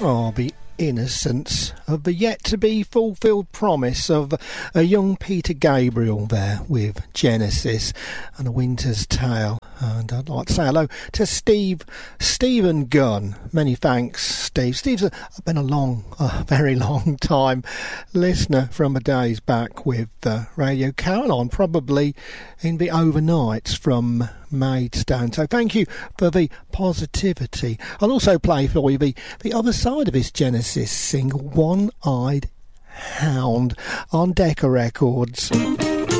Oh, the innocence of the yet-to-be-fulfilled promise of a young Peter Gabriel there with Genesis and A Winter's Tale. And I'd like to say hello to Stephen Gunn. Many thanks, Steve. Steve's been a very long time listener from the days back with Radio Caroline, probably in the overnights from Maidstone. So thank you for the positivity. I'll also play for you the other side of this Genesis single, One-Eyed Hound, on Decca Records.